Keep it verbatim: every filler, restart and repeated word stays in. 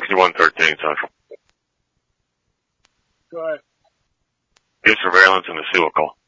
sixty-one thirteen Central. Go ahead. Give surveillance in the Sewell call.